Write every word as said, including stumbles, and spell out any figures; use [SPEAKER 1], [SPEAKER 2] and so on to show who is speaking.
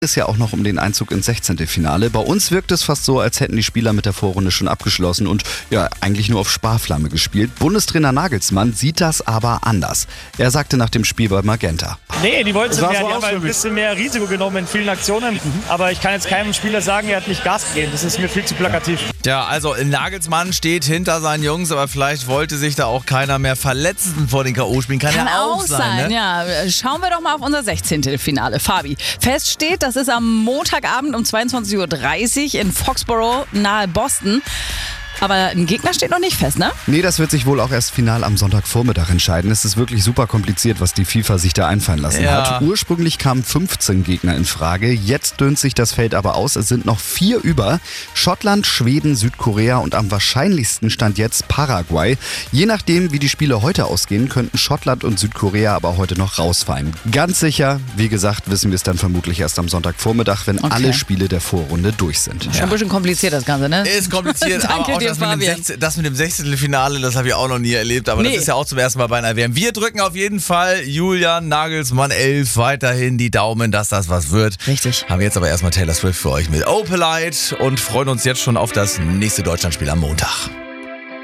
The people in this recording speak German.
[SPEAKER 1] Ist ja auch noch um den Einzug ins Sechzehntelfinale. Bei uns wirkt es fast so, als hätten die Spieler mit der Vorrunde schon abgeschlossen und ja, eigentlich nur auf Sparflamme gespielt. Bundestrainer Nagelsmann sieht das aber anders. Er sagte nach dem Spiel bei Magenta:
[SPEAKER 2] Nee, die wollten es mehr,
[SPEAKER 3] so
[SPEAKER 2] die haben ein bisschen mehr Risiko genommen in vielen Aktionen. Aber ich kann jetzt keinem Spieler sagen, er hat nicht Gas gegeben. Das ist mir viel zu plakativ.
[SPEAKER 3] Ja, also Nagelsmann steht hinter seinen Jungs, aber vielleicht wollte sich da auch keiner mehr verletzen vor den K O-Spielen. Kann,
[SPEAKER 4] Kann
[SPEAKER 3] ja auch
[SPEAKER 4] auch
[SPEAKER 3] sein,
[SPEAKER 4] sein,
[SPEAKER 3] ne?
[SPEAKER 4] ja. Schauen wir doch mal auf unser Sechzehntelfinale. Fabi, fest steht, das ist am Montagabend um zweiundzwanzig Uhr dreißig in Foxborough nahe Boston. Aber ein Gegner steht noch nicht fest, ne?
[SPEAKER 1] Nee, das wird sich wohl auch erst final am Sonntagvormittag entscheiden. Es ist wirklich super kompliziert, was die FIFA sich da einfallen lassen
[SPEAKER 3] Ja.
[SPEAKER 1] hat. Ursprünglich kamen fünfzehn Gegner in Frage. Jetzt dünnt sich das Feld aber aus. Es sind noch vier über. Schottland, Schweden, Südkorea und am wahrscheinlichsten stand jetzt Paraguay. Je nachdem, wie die Spiele heute ausgehen, könnten Schottland und Südkorea aber heute noch rausfallen. Ganz sicher, wie gesagt, wissen wir es dann vermutlich erst am Sonntagvormittag, wenn
[SPEAKER 4] Okay.
[SPEAKER 1] alle Spiele der Vorrunde durch sind.
[SPEAKER 4] Schon ein bisschen kompliziert das Ganze, ne?
[SPEAKER 3] Ist kompliziert, aber
[SPEAKER 4] Danke
[SPEAKER 3] auch
[SPEAKER 4] dir,
[SPEAKER 3] das mit, dem
[SPEAKER 4] Fabian.
[SPEAKER 3] Sechze- das mit dem Sechzehntelfinale, das habe ich auch noch nie erlebt, aber
[SPEAKER 4] Nee.
[SPEAKER 3] das ist ja auch zum ersten Mal bei einer W M. Wir drücken auf jeden Fall Julian Nagelsmann elf weiterhin die Daumen, dass das was wird.
[SPEAKER 4] Richtig.
[SPEAKER 3] Haben wir jetzt aber erstmal Taylor Swift für euch mit Opalite und freuen uns jetzt schon auf das nächste Deutschlandspiel am Montag.